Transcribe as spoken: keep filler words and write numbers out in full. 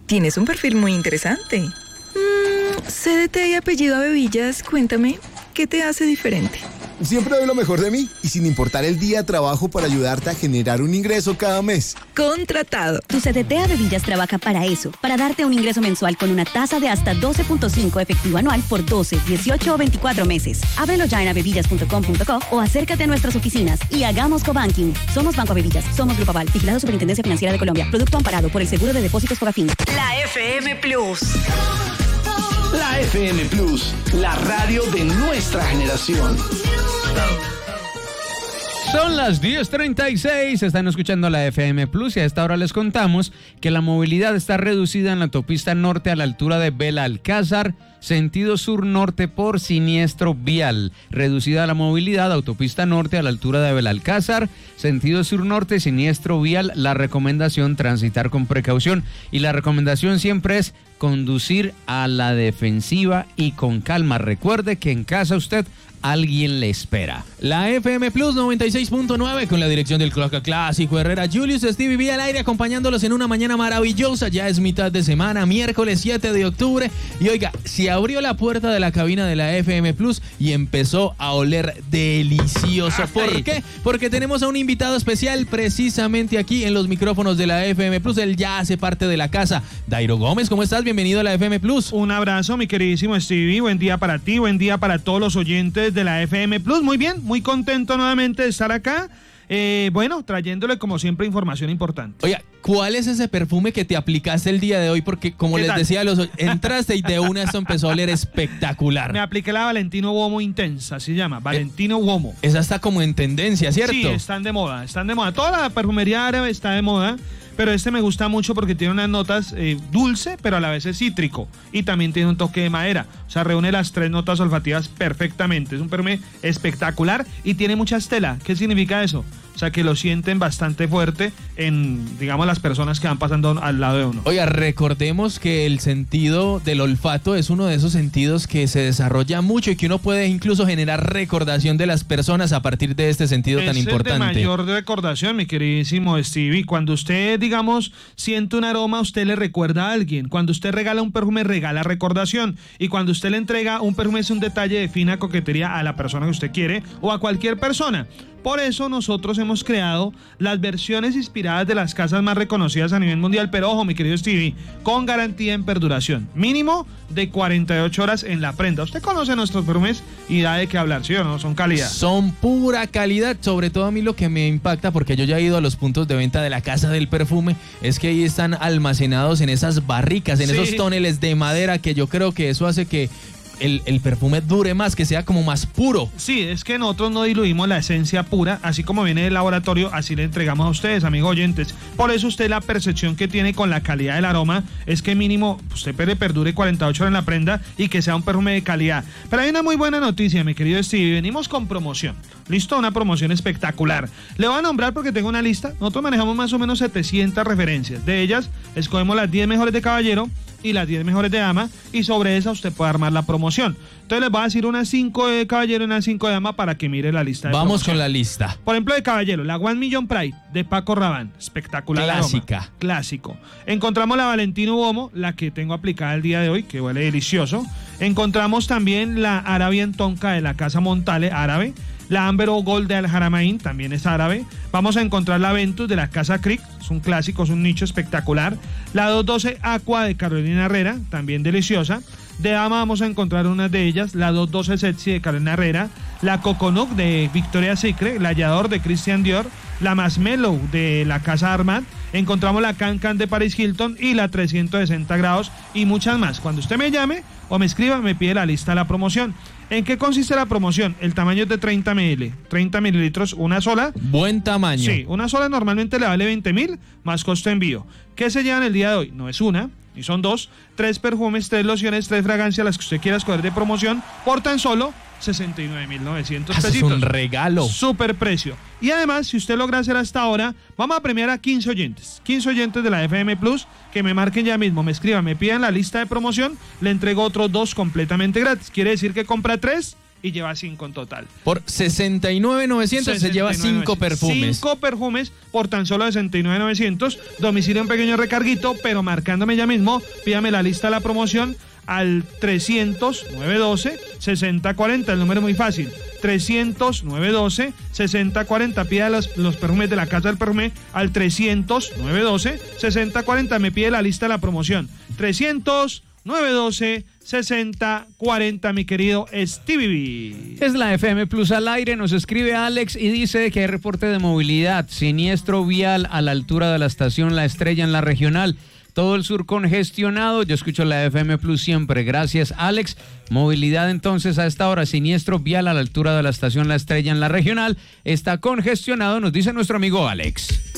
tienes un perfil muy interesante. Mm, C D T y apellido Abevillas, cuéntame, ¿qué te hace diferente? Siempre doy lo mejor de mí y sin importar el día trabajo para ayudarte a generar un ingreso cada mes. Contratado. Tu C D T Abevillas trabaja para eso, para darte un ingreso mensual con una tasa de hasta doce punto cinco efectivo anual por doce, dieciocho o veinticuatro meses. Ábrelo ya en abevillas punto com punto co o acércate a nuestras oficinas y hagamos cobanking. Somos Banco Abevillas, somos Grupo Aval, vigilado Superintendencia Financiera de Colombia. Producto amparado por el Seguro de Depósitos Fogafín. La F M Plus. La F M Plus, la radio de nuestra generación. Son las diez treinta y seis, están escuchando la F M Plus y a esta hora les contamos que la movilidad está reducida en la autopista norte a la altura de Belalcázar, sentido sur-norte por siniestro vial. Reducida la movilidad, autopista norte a la altura de Belalcázar, sentido sur-norte, siniestro vial. La recomendación, transitar con precaución y la recomendación siempre es conducir a la defensiva y con calma. Recuerde que en casa usted alguien le espera. La F M Plus noventa y seis punto nueve con la dirección del Cloca Clásico Herrera Julius Stevie V al aire acompañándolos en una mañana maravillosa. Ya es mitad de semana, miércoles siete de octubre. Y oiga, se abrió la puerta de la cabina de la F M Plus y empezó a oler delicioso. ¿Por qué? Porque tenemos a un invitado especial precisamente aquí en los micrófonos de la F M Plus. Él ya hace parte de la casa. Dairo Gómez, ¿cómo estás? Bienvenido a la F M Plus. Un abrazo, mi queridísimo Stevie. Buen día para ti, buen día para todos los oyentes de la F M Plus. Muy bien, muy contento nuevamente de estar acá. Eh, bueno, trayéndole como siempre información importante. Oiga, ¿cuál es ese perfume que te aplicaste el día de hoy? Porque como les tal? decía, los entraste y de una esto empezó a oler espectacular. Me apliqué la Valentino Uomo Intensa, así se llama, Valentino Uomo. Esa está como en tendencia, ¿cierto? Sí, están de moda, están de moda. Toda la perfumería árabe está de moda. Pero este me gusta mucho porque tiene unas notas eh, dulce, pero a la vez es cítrico. Y también tiene un toque de madera. O sea, reúne las tres notas olfativas perfectamente. Es un perfume espectacular y tiene mucha estela. ¿Qué significa eso? O sea, que lo sienten bastante fuerte en, digamos, las personas que van pasando al lado de uno. Oiga, recordemos que el sentido del olfato es uno de esos sentidos que se desarrolla mucho y que uno puede incluso generar recordación de las personas a partir de este sentido es tan importante. Es de mayor recordación, mi queridísimo Stevie. Cuando usted, digamos, siente un aroma, usted le recuerda a alguien. Cuando usted regala un perfume, regala recordación. Y cuando usted le entrega un perfume, es un detalle de fina coquetería a la persona que usted quiere o a cualquier persona. Por eso nosotros hemos creado las versiones inspiradas de las casas más reconocidas a nivel mundial, pero ojo, mi querido Stevie, con garantía en perduración, mínimo de cuarenta y ocho horas en la prenda. Usted conoce nuestros perfumes y da de qué hablar, ¿sí o no? Son calidad. Son pura calidad, sobre todo a mí lo que me impacta, porque yo ya he ido a los puntos de venta de la Casa del Perfume, es que ahí están almacenados en esas barricas, en sí. esos tóneles de madera, que yo creo que eso hace que El, el perfume dure más, que sea como más puro. Sí, es que nosotros no diluimos la esencia pura, así como viene del laboratorio, así le entregamos a ustedes, amigos oyentes. Por eso usted la percepción que tiene con la calidad del aroma es que mínimo usted le perdure cuarenta y ocho horas en la prenda y que sea un perfume de calidad. Pero hay una muy buena noticia, mi querido Steve, venimos con promoción. ¿Listo? Una promoción espectacular. Le voy a nombrar porque tengo una lista. Nosotros manejamos más o menos setecientas referencias. De ellas, escogemos las diez mejores de caballero y las diez mejores de dama, y sobre esa usted puede armar la promoción. Entonces les voy a decir unas cinco de caballero y unas cinco de dama para que mire la lista de Vamos promoción. Con la lista. Por ejemplo, de caballero, la One Million Pride de Paco Rabanne, espectacular. Clásica. Aroma. Clásico. Encontramos la Valentino Uomo, la que tengo aplicada el día de hoy, que huele delicioso. Encontramos también la Arabian Tonka de la Casa Montale, árabe. La Amber Gold de Al Haramain, también es árabe. Vamos a encontrar la Ventus de la Casa Creek, es un clásico, es un nicho espectacular. La doscientos doce Aqua de Carolina Herrera, también deliciosa. De dama vamos a encontrar una de ellas, la doscientos doce Sexy de Carolina Herrera, la Coconut de Victoria's Secret, la Hallador de Christian Dior, la Marshmallow de la Casa Armand, encontramos la Can Can de Paris Hilton y la trescientos sesenta grados y muchas más. Cuando usted me llame o me escriba, me pide la lista de la promoción. ¿En qué consiste la promoción? El tamaño es de treinta mililitros, treinta mililitros, una sola. Buen tamaño. Sí, una sola normalmente le vale veinte mil más costo de envío. ¿Qué se llevan el día de hoy? No es una, ni son dos, tres perfumes, tres lociones, tres fragancias, las que usted quiera escoger de promoción, por tan solo sesenta y nueve mil novecientos pesitos. Es un regalo. Súper precio. Y además, si usted logra hacer hasta ahora, vamos a premiar a quince oyentes. quince oyentes de la F M Plus que me marquen ya mismo, me escriban, me pidan la lista de promoción, le entrego otros dos completamente gratis. Quiere decir que compra tres y lleva cinco en total. Por sesenta y nueve mil novecientos se lleva cinco perfumes. Cinco perfumes por tan solo sesenta y nueve mil novecientos. Domicilio un pequeño recarguito, pero marcándome ya mismo, pídame la lista de la promoción al trescientos, nueve doce, sesenta cuarenta, el número es muy fácil, trescientos, nueve doce, sesenta cuarenta, pida los, los perfumes de la Casa del Perfume al trescientos, nueve doce, sesenta cuarenta, me pide la lista de la promoción, trescientos, nueve doce, sesenta cuarenta, mi querido Stevie B. Es la F M Plus al aire, nos escribe Alex y dice que hay reporte de movilidad, siniestro vial a la altura de la estación La Estrella en la regional. Todo el sur congestionado, yo escucho la F M Plus siempre, gracias Alex. Movilidad entonces a esta hora, siniestro vial a la altura de la estación La Estrella en la regional, está congestionado, nos dice nuestro amigo Alex.